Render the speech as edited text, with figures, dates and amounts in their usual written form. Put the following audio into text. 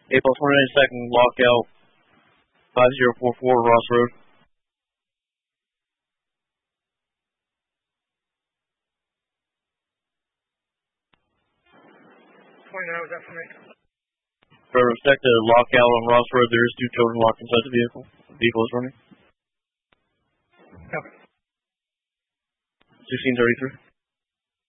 April 29nd, lockout 5044 Ross Road. 29, was that for me? For respect to lockout on Ross Road, there is 2 children locked inside the vehicle. The vehicle is running. Okay. 1633.